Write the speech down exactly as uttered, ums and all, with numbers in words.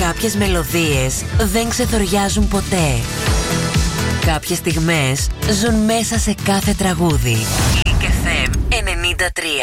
Κάποιες μελωδίες δεν ξεθοριάζουν ποτέ. Κάποιες στιγμές ζουν μέσα σε κάθε τραγούδι. Click εφ εμ ενενήντα τρία.